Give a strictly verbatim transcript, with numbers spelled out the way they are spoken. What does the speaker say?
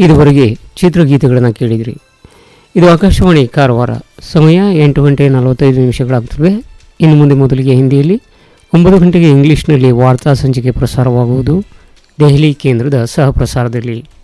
ಇದುವರೆಗೆ ಚಿತ್ರಗೀತೆಗಳನ್ನು ಕೇಳಿದಿರಿ. ಇದು ಆಕಾಶವಾಣಿ ಕಾರವಾರ. ಸಮಯ ಎಂಟು ಗಂಟೆ ನಲವತ್ತೈದು ನಿಮಿಷಗಳಾಗುತ್ತವೆ. ಇನ್ನು ಮುಂದೆ ಮೊದಲಿಗೆ ಹಿಂದಿಯಲ್ಲಿ, ಒಂಬತ್ತು ಗಂಟೆಗೆ ಇಂಗ್ಲೀಷ್ನಲ್ಲಿ ವಾರ್ತಾ ಸಂಚಿಕೆ ಪ್ರಸಾರವಾಗುವುದು ದೆಹಲಿ ಕೇಂದ್ರದ ಸಹ ಪ್ರಸಾರದಲ್ಲಿ.